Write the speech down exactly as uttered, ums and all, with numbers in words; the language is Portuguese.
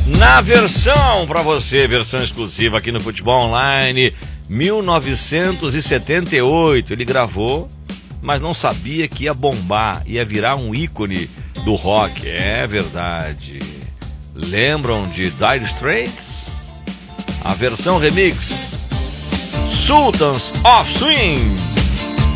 Na versão para você, versão exclusiva aqui no Futebol Online, mil novecentos e setenta e oito. Ele gravou, mas não sabia que ia bombar, ia virar um ícone do rock. É verdade. Lembram de Dire Straits? A versão remix, Sultans of Swing.